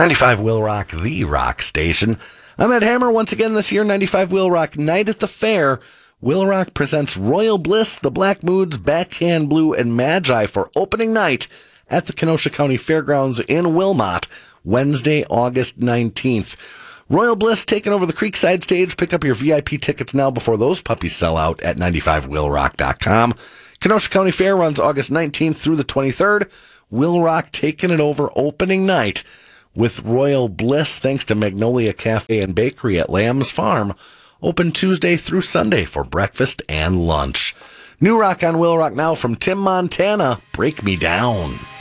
95 Will Rock, the rock station. I'm Ed Hammer. Once again this year, 95 Will Rock Night at the Fair. Will Rock presents Royal Bliss, the Black Moods, Backhand Blue, and Magi for opening night at the Kenosha County Fairgrounds in Wilmot, Wednesday, August 19th. Royal Bliss taking over the Creekside stage. Pick up your VIP tickets now before those puppies sell out at 95willrock.com. Kenosha County Fair runs August 19th through the 23rd. Will Rock taking it over opening night with Royal Bliss, thanks to Magnolia Cafe and Bakery at Lamb's Farm. Open Tuesday through Sunday for breakfast and lunch. New rock on Will Rock now from Tim Montana, Break Me Down.